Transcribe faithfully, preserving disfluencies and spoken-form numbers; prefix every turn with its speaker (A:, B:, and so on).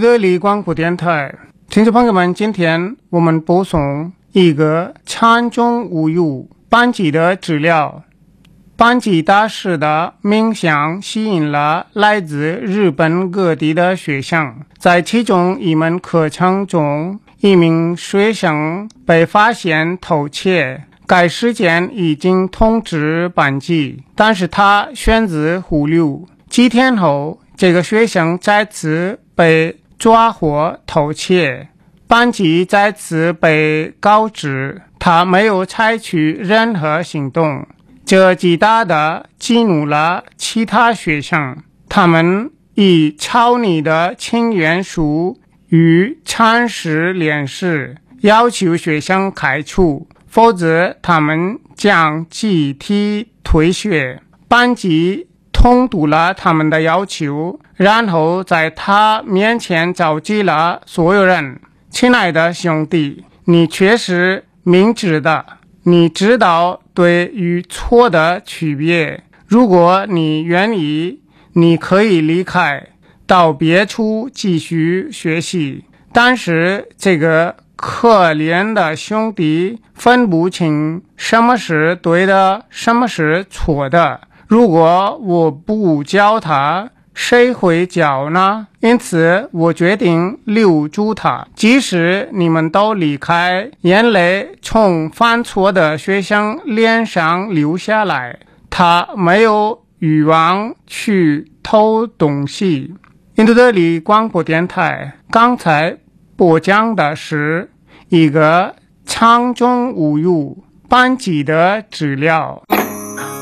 A: 德里广播电台，听众朋友们，今天我们播送一个禅中无忧班级的资料。班级大师的冥想吸引了来自日本各地的学生，在其中一门课程中，一名学生被发现偷窃，该事件已经通知班级，但是他选择忽略。几天后，这个学生再次被抓获偷窃，班级再次被告知他没有采取任何行动，这极大地激怒了其他学生，他们以抄你的请愿书与禅师联系，要求学生开除，否则他们将集体退学。班级通读了他们的要求，然后在他面前召集了所有人。亲爱的兄弟，你确实明智的，你知道对与错的区别。如果你愿意，你可以离开，到别处继续学习。但是这个可怜的兄弟分不清什么是对的，什么是错的。如果我不教他，谁会教呢？因此我决定留住他，即使你们都离开，眼泪从犯错的学生脸上流下来，他没有欲望去偷东西。印度德里广播电台刚才播讲的是一个禅中无忧班级的资料。